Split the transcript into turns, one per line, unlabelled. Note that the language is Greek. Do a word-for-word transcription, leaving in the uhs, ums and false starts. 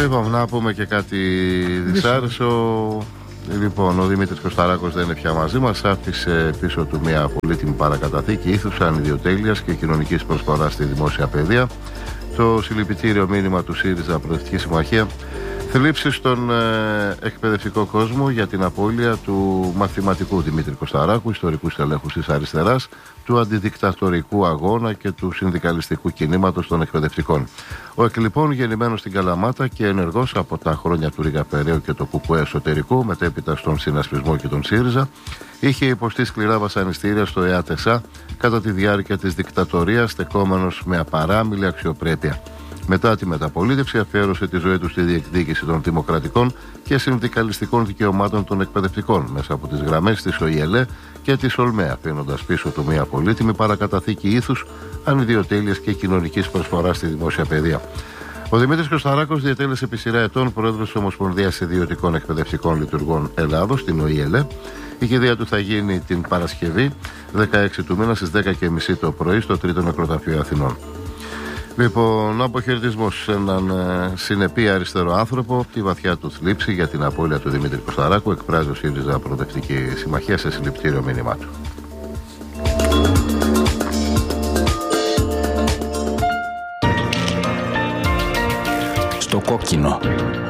Λοιπόν, να πούμε και κάτι δυσάρεσο. Λοιπόν, ο Δημήτρης Κωσταράκος δεν είναι πια μαζί μας. Άφησε πίσω του μια πολύτιμη παρακαταθήκη ήθους, ανιδιοτέλειας και κοινωνικής προσφοράς στη δημόσια παιδεία. Το συλληπιτήριο μήνυμα του ΣΥΡΙΖΑ Προοδευτική Συμμαχία θλίψει στον ε, εκπαιδευτικό κόσμο για την απώλεια του μαθηματικού Δημήτρη Κωσταράκου, ιστορικού στελέχους της αριστεράς, του αντιδικτατορικού αγώνα και του συνδικαλιστικού κινήματος των εκπαιδευτικών. Ο εκ λοιπόν, γεννημένος στην Καλαμάτα και ενεργός από τα χρόνια του Ρίγα Περαίου και το ΚΚΕ εσωτερικού, μετέπειτα στον συνασπισμό και τον ΣΥΡΙΖΑ, είχε υποστεί σκληρά βασανιστήρια στο ΕΑΤΕΣΑ κατά τη διάρκεια της δικτατορίας, στεκόμενος με απαράμιλη αξιοπρέπεια. Μετά τη μεταπολίτευση, αφιέρωσε τη ζωή του στη διεκδίκηση των δημοκρατικών και συνδικαλιστικών δικαιωμάτων των εκπαιδευτικών μέσα από τις γραμμές της ΟΙΕΛΕ και της ΟΛΜΕ, αφήνοντας πίσω του μια πολύτιμη παρακαταθήκη ήθους, ανιδιοτέλειας και κοινωνικής προσφοράς στη δημόσια παιδεία. Ο Δημήτρης Κωσταράκος διατέλεσε επί σειρά ετών πρόεδρος της Ομοσπονδίας Ιδιωτικών Εκπαιδευτικών Λειτουργών Ελλάδος, την ΟΙΕΛΕ. Η κηδεία του θα γίνει την Παρασκευή, δεκαέξι του μήνα, στις δέκα και μισή το πρωί, στο Τρίτο Νεκροταφείο Αθηνών. Λοιπόν, αποχαιρετισμός σε έναν ε, συνεπή αριστερό άνθρωπο. Τη βαθιά του θλίψη για την απώλεια του Δημήτρη Κωσταράκου εκφράζει ο ΣΥΡΙΖΑ Προοδευτική Συμμαχία σε συλληπιτήριο μήνυμά του.
Στο κόκκινο.